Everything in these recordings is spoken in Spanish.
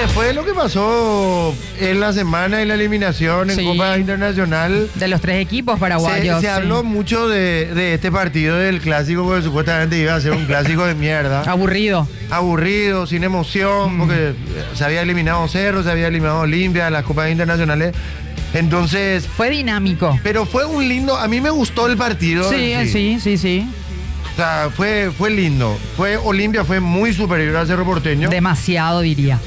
después de lo que pasó en la semana y la eliminación en Copa Internacional de los 3 equipos paraguayos, se habló mucho de este partido del clásico, porque supuestamente iba a ser un clásico de mierda. Aburrido, sin emoción, porque se había eliminado Cerro, se había eliminado Olimpia, las Copas Internacionales. Entonces fue dinámico. Pero fue un lindo, a mí me gustó el partido. Sí. O sea, fue lindo. Olimpia fue muy superior al Cerro Porteño. Demasiado, diría.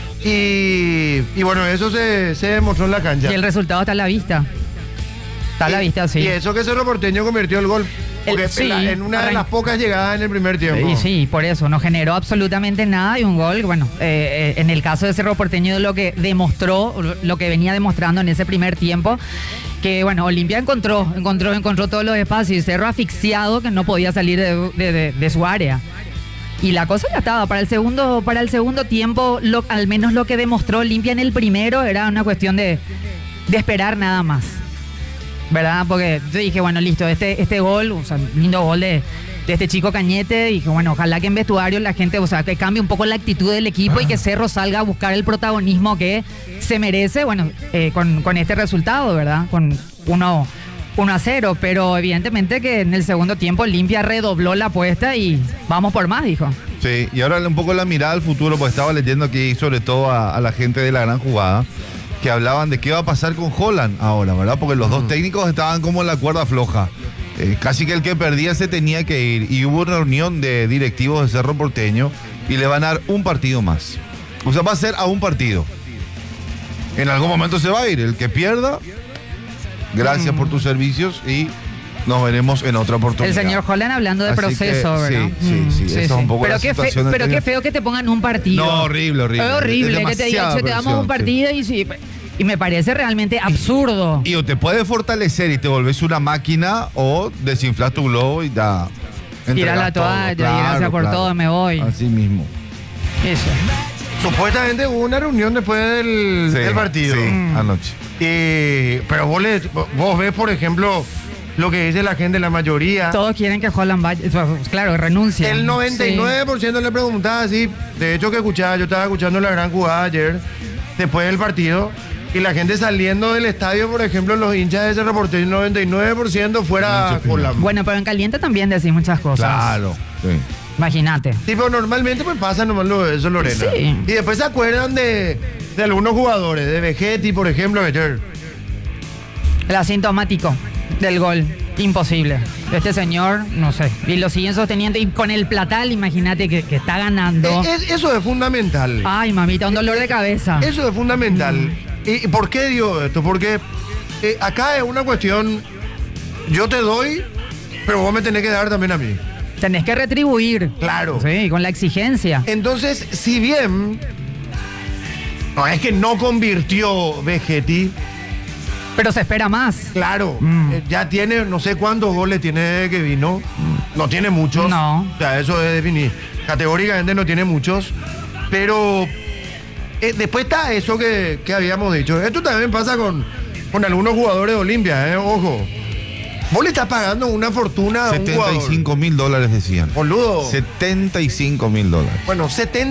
Y bueno, eso se demostró en la cancha. Y el resultado está a la vista. Está a la vista, sí. Y eso que Cerro Porteño convirtió el gol. Porque en una de las pocas llegadas en el primer tiempo. Y sí, por eso, no generó absolutamente nada y un gol, bueno, en el caso de Cerro Porteño, lo que demostró, lo que venía demostrando en ese primer tiempo, que bueno, Olimpia encontró todos los espacios y Cerro asfixiado que no podía salir de su área. Y la cosa ya estaba, para el segundo tiempo, al menos lo que demostró Olimpia en el primero era una cuestión de esperar nada más. ¿Verdad? Porque yo dije, bueno, listo, este gol, o sea, lindo gol de este chico Cañete, dije, bueno, ojalá que en vestuario la gente, o sea, que cambie un poco la actitud del equipo y que Cerro salga a buscar el protagonismo que se merece, bueno, con este resultado, ¿verdad? Con 1-0, pero evidentemente que en el segundo tiempo Olimpia redobló la apuesta y vamos por más, dijo. Sí, y ahora un poco la mirada al futuro, pues estaba leyendo aquí sobre todo a la gente de la gran jugada, que hablaban de qué va a pasar con Holland ahora, ¿verdad? Porque los dos técnicos estaban como en la cuerda floja. Casi que el que perdía se tenía que ir. Y hubo una reunión de directivos de Cerro Porteño y le van a dar un partido más. O sea, va a ser a un partido. En algún momento se va a ir. El que pierda, gracias por tus servicios y nos veremos en otra oportunidad. El señor Holland hablando de así proceso, que, ¿verdad? Sí, esa es un poco la situación. Pero qué feo que te pongan un partido. No, horrible. Es horrible que te digan, te damos un partido y me parece realmente absurdo. Y o te puede fortalecer y te volvés una máquina o desinflas tu globo y ya. Tira la toalla, y gracias por todo, me voy. Así mismo. Eso. Supuestamente hubo una reunión después del partido. Sí, anoche. Pero vos ves, por ejemplo, lo que dice la gente, la mayoría. Todos quieren que Holland vaya, claro, renuncia. El 99% le preguntaba así. De hecho, yo estaba escuchando la gran jugada ayer, después del partido. Y la gente saliendo del estadio, por ejemplo, los hinchas de Cerro Porteño, el 99% fuera Holland. Bueno, pero en caliente también decís muchas cosas. Claro, sí. Imagínate. Sí, pero normalmente pues pasa nomás eso, Lorena. Sí. Y después se acuerdan de algunos jugadores, de Vegetti, por ejemplo, ayer. El asintomático del gol. Imposible. Este señor, no sé. Y lo siguen sosteniendo. Y con el platal, imagínate que está ganando. Eso es fundamental. Ay, mamita, un dolor de cabeza. Eso es fundamental. ¿Y por qué digo esto? Porque acá es una cuestión, yo te doy, pero vos me tenés que dar también a mí. Tenés que retribuir. Claro. Sí, con la exigencia. Entonces, si bien no es que no convirtió Vegetti, pero se espera más. Claro. Ya tiene, no sé cuántos goles tiene que vino. No tiene muchos. No. O sea, eso es definir. Categóricamente no tiene muchos. Pero después está eso que habíamos dicho. Esto también pasa con algunos jugadores de Olimpia, ojo. Vos le estás pagando una fortuna a un jugador. $75,000 decían. Boludo. $75,000. Bueno,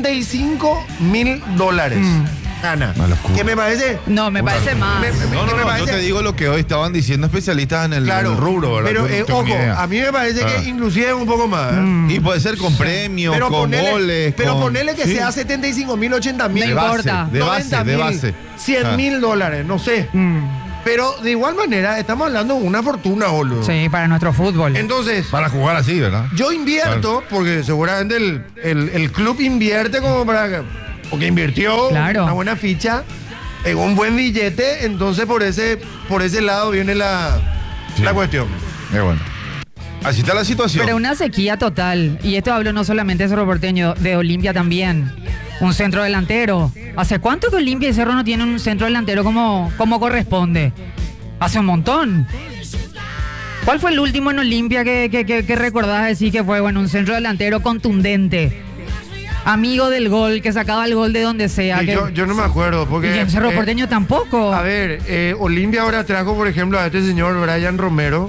$75,000. Ana. ¿Qué me parece? No, me parece más. Yo te digo lo que hoy estaban diciendo especialistas en el rubro, ¿verdad? Pero ojo, a mí me parece que inclusive un poco más. Y puede ser con premios, con goles. Pero ponele que sea 75,000, 80,000. No importa. De base. $100,000, no sé. Pero de igual manera, estamos hablando de una fortuna, boludo. Sí, para nuestro fútbol. Entonces, para jugar así, ¿verdad? Yo invierto, porque seguramente el club invierte como para... Porque invirtió una buena ficha, en un buen billete, entonces por ese lado viene la cuestión. Bueno. Así está la situación. Pero una sequía total. Y esto hablo no solamente de Cerro Porteño, de Olimpia también. Un centro delantero. ¿Hace cuánto que Olimpia y Cerro no tienen un centro delantero como corresponde? Hace un montón. ¿Cuál fue el último en Olimpia que recordás decir que fue un centro delantero contundente? Amigo del gol, que sacaba el gol de donde sea. Yo no me acuerdo. Porque, y en Cerro Porteño tampoco. A ver, Olimpia ahora trajo, por ejemplo, a este señor Brian Romero.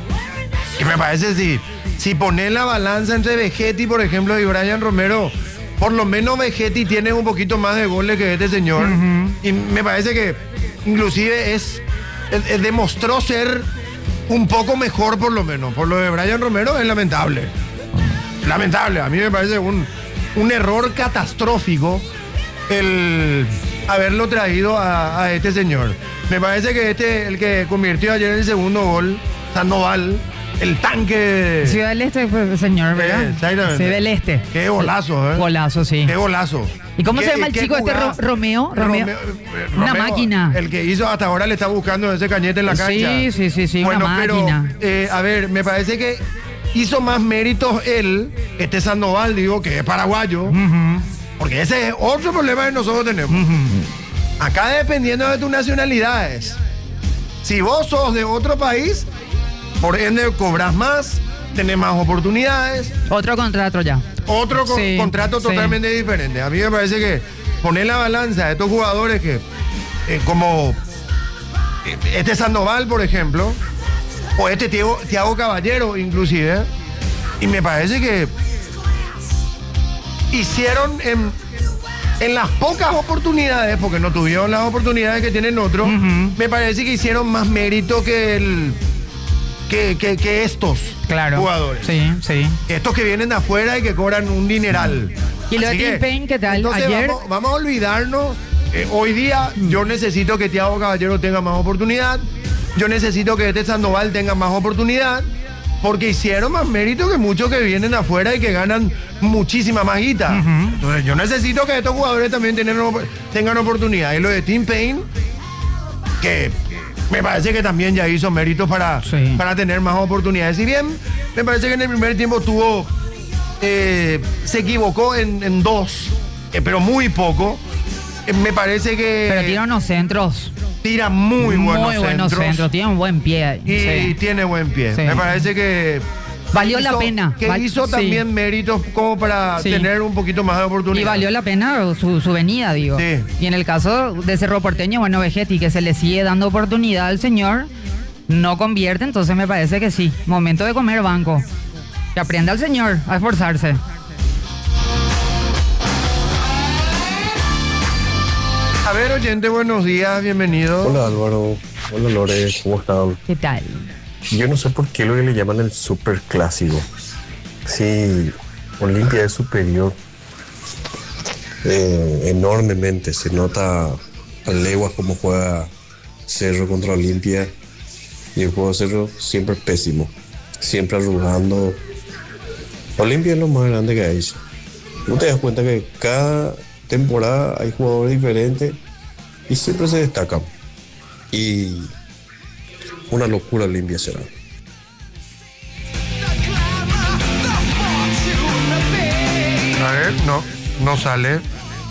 Y me parece si pones la balanza entre Vegetti, por ejemplo, y Brian Romero, por lo menos Vegetti tiene un poquito más de goles que este señor. Y me parece que inclusive demostró ser un poco mejor por lo menos. Por lo de Brian Romero es lamentable. Lamentable. A mí me parece un error catastrófico el haberlo traído a este señor. Me parece que el que convirtió ayer el segundo gol, Sandoval, el tanque. Ciudad del Este, señor, ¿verdad? Exactamente. Ciudad del Este. Qué golazo, ¿eh? Golazo, sí. Qué golazo. ¿Y cómo se llama el qué chico jugada? este Romeo? Una máquina. El que hizo hasta ahora le está buscando ese cañete en la cancha. Sí, Bueno, una máquina. pero, a ver, me parece que hizo más méritos este Sandoval, digo, que es paraguayo. Porque ese es otro problema que nosotros tenemos. Acá dependiendo de tus nacionalidades. Si vos sos de otro país, por ende cobras más, tenés más oportunidades. Otro contrato ya. Otro contrato totalmente diferente. A mí me parece que poner la balanza de estos jugadores que, como este Sandoval, por ejemplo, o este Thiago Caballero, inclusive, y me parece que hicieron en las pocas oportunidades, porque no tuvieron las oportunidades que tienen otros, me parece que hicieron más mérito que estos jugadores. Sí. Estos que vienen de afuera y que cobran un dineral. ¿Y lo de Tim Payne qué tal? Entonces Ayer vamos a olvidarnos. Hoy día yo necesito que Thiago Caballero tenga más oportunidad. Yo necesito que este Sandoval tenga más oportunidad. Porque hicieron más mérito que muchos que vienen de afuera y que ganan muchísima más guita. Entonces yo necesito que estos jugadores también tengan oportunidad. Y lo de Tim Payne, que me parece que también ya hizo méritos para tener más oportunidades. Si bien me parece que en el primer tiempo se equivocó en dos, pero muy poco. Me parece que... Pero tira unos centros. Tira muy buenos centros. Tiene un buen pie. Y tiene buen pie. Sí. Me parece que... Valió la pena. Que hizo también méritos como para tener un poquito más de oportunidad. Y valió la pena su venida, digo. Sí. Y en el caso de Cerro Porteño, bueno, Vegetti, que se le sigue dando oportunidad al señor, no convierte, entonces me parece que sí. Momento de comer banco. Que aprenda al señor a esforzarse. A ver, oyente, buenos días, bienvenido. Hola Álvaro, hola Lore, ¿cómo están? ¿Qué tal? Yo no sé por qué lo que le llaman el super clásico. Sí, Olimpia es superior enormemente, se nota a leguas cómo juega Cerro contra Olimpia y el juego de Cerro siempre es pésimo, siempre arrugando. Olimpia es lo más grande que hay. ¿No te das cuenta que cada temporada hay jugadores diferentes y siempre se destacan? Y una locura Olimpia será. A ver, no sale.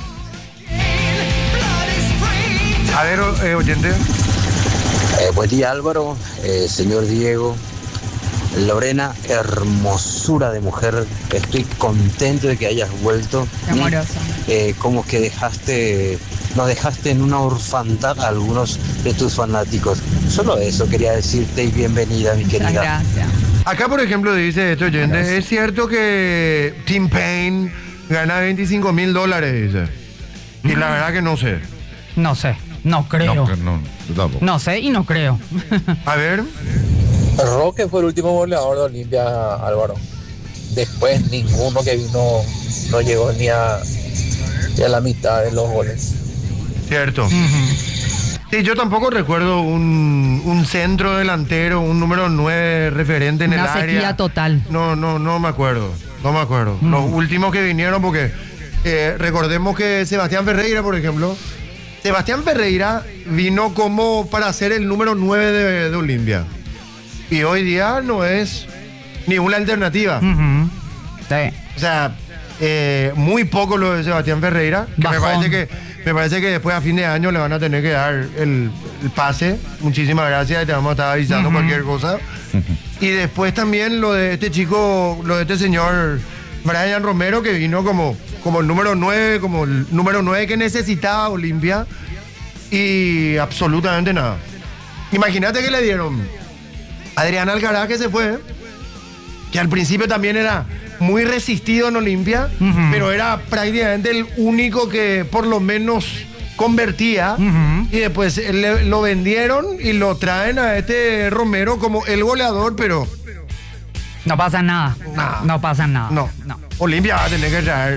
A ver, oyente. Buen día Álvaro, señor Diego, Lorena, hermosura de mujer, estoy contento de que hayas vuelto. Amoroso. Como que nos dejaste en una orfandad a algunos de tus fanáticos. Solo eso quería decirte y bienvenida, mi Muchas querida. gracias. Acá, por ejemplo, dice este oyente, Gracias. es cierto que Tim Payne gana $25,000, dice. Y la verdad que no sé. No sé, no creo. No, yo tampoco. No sé y no creo. A ver, Roque fue el último goleador de Olimpia, Álvaro. Después ninguno que vino no llegó ni a la mitad de los goles. cierto. Sí, yo tampoco recuerdo un centro delantero, un número 9 referente en el Una área. sequía total. No me acuerdo. Los últimos que vinieron, porque recordemos que Sebastián Ferreira, por ejemplo, Sebastián Ferreira vino como para ser el número 9 de Olimpia. Y hoy día no es ninguna alternativa. Sí. O sea, muy poco lo de Sebastián Ferreira. Que Bajón. me parece que después a fin de año le van a tener que dar el pase. Muchísimas gracias y te vamos a estar avisando cualquier cosa. Y después también lo de este chico, lo de este señor Brian Romero, que vino como el número 9, como el número 9 que necesitaba Olimpia. Y absolutamente nada. Imagínate que le dieron Adrián Alcaraz, que se fue, que al principio también era muy resistido en Olimpia, pero era prácticamente el único que por lo menos convertía. Y después lo vendieron y lo traen a este Romero como el goleador, pero No pasa nada. Nada. No pasa nada. no. Olimpia va a tener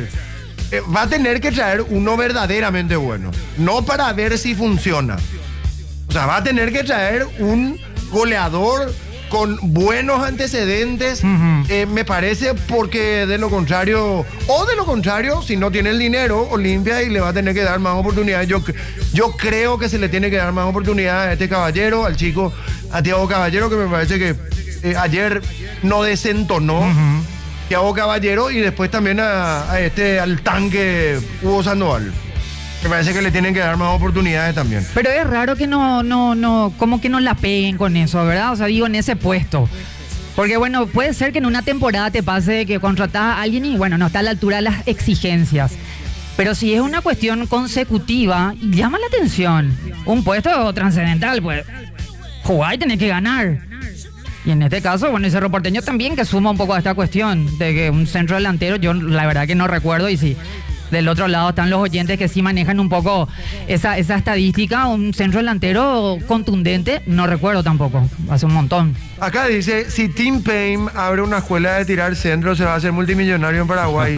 que traer uno verdaderamente bueno, no para ver si funciona. O sea, va a tener que traer un goleador con buenos antecedentes, me parece, porque de lo contrario, si no tiene el dinero, Olimpia, y le va a tener que dar más oportunidades. Yo creo que se le tiene que dar más oportunidades a este caballero, al chico, a Thiago Caballero, que me parece que ayer no desentonó. Thiago Caballero, y después también al tanque Hugo Sandoval. Me parece que le tienen que dar más oportunidades también. Pero es raro que como que no la peguen con eso, ¿verdad? O sea, digo, en ese puesto. Porque, bueno, puede ser que en una temporada te pase que contratás a alguien y, bueno, no está a la altura de las exigencias. Pero si es una cuestión consecutiva, llama la atención. Un puesto trascendental, pues, jugar y tenés que ganar. Y en este caso, bueno, y Cerro Porteño también, que suma un poco a esta cuestión de que un centro delantero, yo la verdad que no recuerdo, y sí. Del otro lado están los oyentes que sí manejan un poco esa estadística. Un centro delantero contundente, no recuerdo tampoco. Hace un montón. Acá dice, si Tim Payne abre una escuela de tirar centro, se va a hacer multimillonario en Paraguay.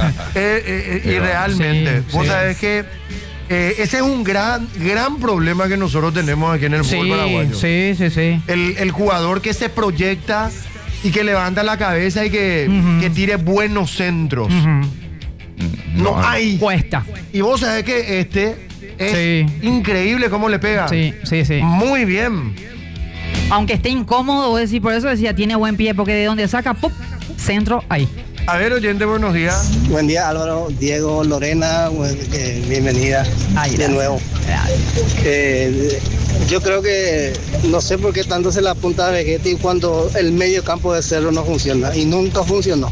Y realmente, vos sabés que ese es un gran problema que nosotros tenemos aquí en el fútbol paraguayo. Sí. El jugador que se proyecta y que levanta la cabeza y que tire buenos centros. No hay. Cuesta. Y vos sabés que es increíble cómo le pega. Sí. Muy bien. Aunque esté incómodo, vos decís, por eso decía, tiene buen pie, porque de donde saca, ¡pum! Centro, ahí. A ver, oyente, buenos días. Buen día, Álvaro, Diego, Lorena, bienvenida de nuevo. Yo creo que no sé por qué tanto se le apunta a Vegetti cuando el medio campo de Cerro no funciona, y nunca funcionó.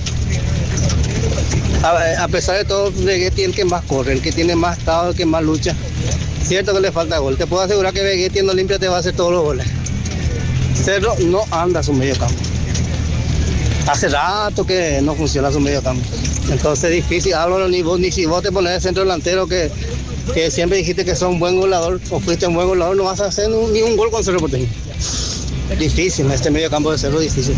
A pesar de todo, Vegetti es el que más corre, el que tiene más estado, el que más lucha. Cierto que le falta gol. Te puedo asegurar que Vegetti en Olimpia te va a hacer todos los goles. Cerro no anda a su medio campo. Hace rato que no funciona su medio campo. Entonces es difícil, Álvaro, ni si vos te pones de centro delantero que siempre dijiste que sos un buen goleador o fuiste un buen goleador, no vas a hacer ni un gol con Cerro Porteño. Es difícil, este medio campo de Cerro es difícil.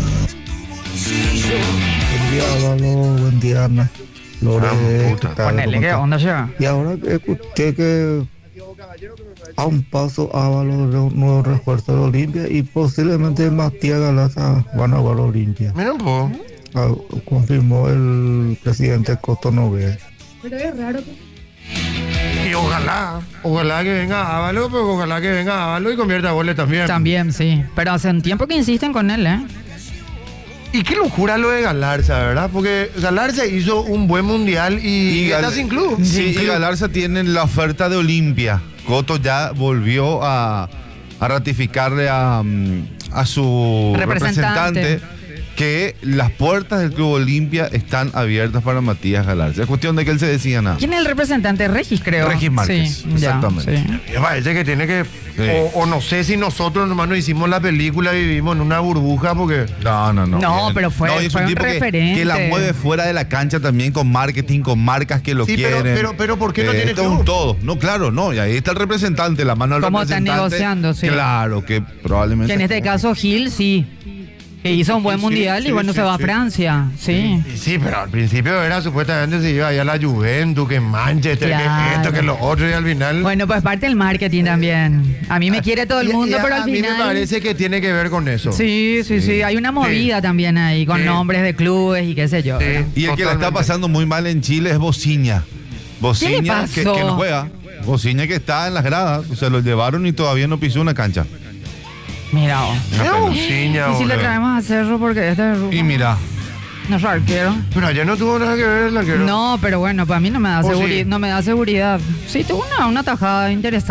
Buen día, Álvaro, buen día, Ana. Ponele, ¿qué onda ya? Y ahora que escuché que a un paso Ábalo de un nuevo refuerzo de Olimpia y posiblemente Matías Galaza van a jugar a Olimpia. Mira un poco. Confirmó el presidente Cotonou. Pero es raro que... Y ojalá que venga Ávalo, pero ojalá que venga Ávalo y convierta goles también. También, sí. Pero hace un tiempo que insisten con él, ¿eh? Y qué locura lo de Galarza, ¿verdad? Porque Galarza hizo un buen mundial y está sin club. Sí, y Galarza tiene la oferta de Olimpia. Coto ya volvió a ratificarle a su representante que las puertas del Club Olimpia están abiertas para Matías Galarza. Es cuestión de que él se decida nada. ¿Quién es el representante? Regis, creo. Regis Márquez, sí, exactamente. Ya, sí. Me parece que tiene que... Sí. O no sé si nosotros nomás nos hicimos la película y vivimos en una burbuja porque... No. No, pero es fue un un tipo referente. que la mueve fuera de la cancha también con marketing, con marcas que lo Sí, quieren. pero ¿por qué no tiene esto es club? un todo. No, claro, no. Y ahí está el representante, la mano del ¿Cómo están representante. negociando? Sí. Claro, que probablemente... Que en este caso Gil, sí. Que hizo un buen mundial y bueno, se va a Francia. Sí. Sí, pero al principio era supuestamente se iba allá a la Juventus, que Manchester, Claro. que esto, que lo otro, y al final... Bueno, pues parte del marketing también. A mí me quiere todo el mundo, pero al a mí final... me parece que tiene que ver con eso. Sí. Hay una movida también ahí con Sí. nombres de clubes y qué sé yo. Sí. ¿verdad? Y el que la está Totalmente. pasando muy mal en Chile es Bociña. Bociña que pasó? no juega. Bociña que está en las gradas. Se lo llevaron y todavía no pisó una cancha. Mira, oh. Mira Bociña, Y si le boludo. traemos a Cerro porque este es Y mira, no es arquero. Pero allá no tuvo nada que ver el arquero. No, pero bueno, para mí no me da ¿O sí? seguridad. No me da seguridad. Sí, tuvo una tajada interesante.